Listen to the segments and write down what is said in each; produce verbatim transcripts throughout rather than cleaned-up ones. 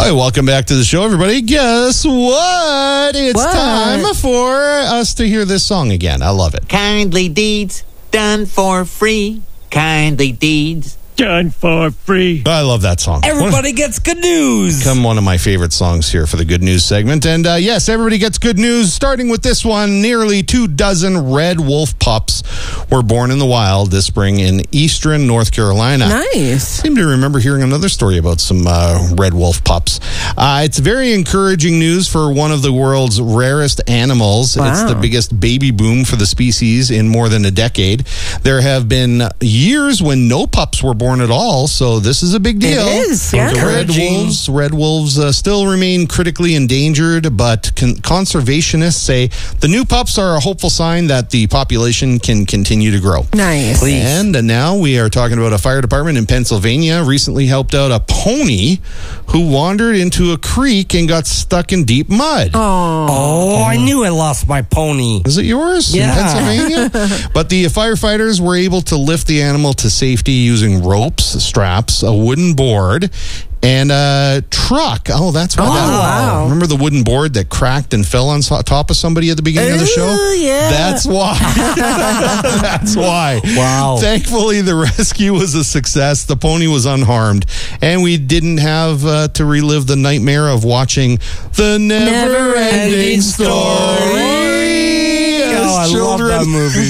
Hi, welcome back to the show, everybody. Guess what? It's What? time for us to hear this song again. I love it. Kindly deeds done for free. Kindly deeds done for free. I love that song. Everybody gets good news. Come one of my favorite songs here for the good news segment. And uh, yes, everybody gets good news. Starting with this one, nearly two dozen red wolf pups were born in the wild this spring in eastern North Carolina. Nice. I seem to remember hearing another story about some uh, red wolf pups. Uh, it's very encouraging news for one of the world's rarest animals. Wow. It's the biggest baby boom for the species in more than a decade. There have been years when no pups were born at all, so this is a big deal. It is, yeah. The red wolves, red wolves uh, still remain critically endangered, but con- conservationists say the new pups are a hopeful sign that the population can continue to grow. Nice. And uh, now we are talking about a fire department in Pennsylvania recently helped out a pony who wandered into a creek and got stuck in deep mud. Oh, Oh, I knew I lost my pony. Is it yours Yeah. in Pennsylvania? But the firefighters were able to lift the animal to safety using ropes, straps, a wooden board, and a truck. Oh, that's why Oh, that wow. Remember the wooden board that cracked and fell on so- top of somebody at the beginning of the show? Ooh, yeah. That's why. That's why. Wow. Thankfully, the rescue was a success. The pony was unharmed, and we didn't have uh, to relive the nightmare of watching the never-ending Never-ending story. Oh, I love that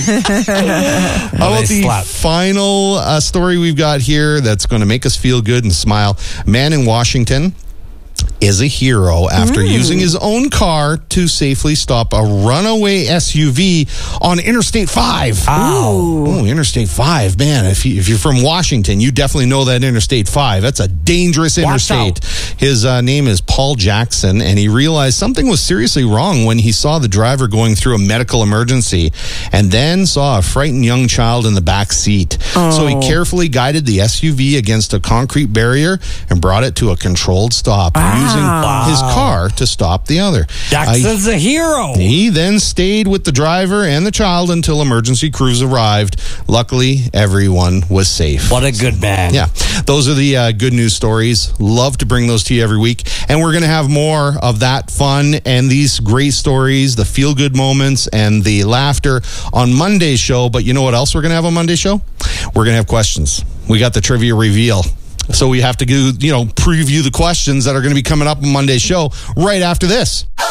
movie. How about they the slap. final uh, story we've got here that's going to make us feel good and smile? A man in Washington is a hero after using his own car to safely stop a runaway S U V on Interstate five. Ow. Oh, Interstate five, man. If, you, if you're from Washington, you definitely know that Interstate five. That's a dangerous Watch interstate. His uh, name is Paul Jackson, and he realized something was seriously wrong when he saw the driver going through a medical emergency and then saw a frightened young child in the back seat. So he carefully guided the S U V against a concrete barrier and brought it to a controlled stop, using his car to stop the other. Jackson's a hero. He then stayed with the driver and the child until emergency crews arrived. Luckily, everyone was safe. What a good man. Yeah, those are the uh, good news stories. Love to bring those to you every week. And we're going to have more of that fun and these great stories, the feel-good moments and the laughter on Monday's show. But you know what else we're going to have on Monday's show? We're going to have questions. We got the trivia reveal. So we have to do, you know, preview the questions that are going to be coming up on Monday's show right after this.